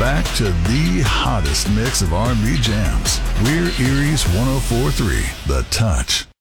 back to the hottest mix of R&B jams. We're Erie's 104.3, The Touch.